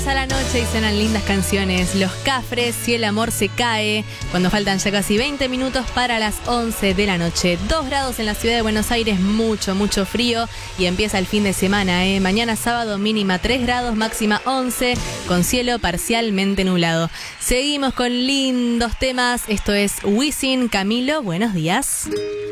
A la noche y suenan lindas canciones, Los Cafres, Si el amor se cae, cuando faltan ya casi 20 minutos para las 11 de la noche. 2 grados en la ciudad de Buenos Aires, mucho frío y empieza el fin de semana. Mañana sábado mínima 3 grados, máxima 11, con cielo parcialmente nublado. Seguimos con lindos temas, esto es Wisin, Camilo, buenos días.